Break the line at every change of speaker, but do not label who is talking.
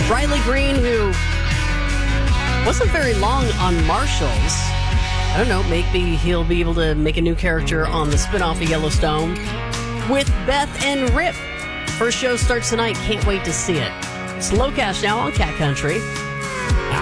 Riley Green, who wasn't very long on Marshals. I don't know, maybe he'll be able to make a new character on the spinoff of Yellowstone with Beth and Rip. First show starts tonight. Can't wait to see it. It's Low Cash now on Cat Country.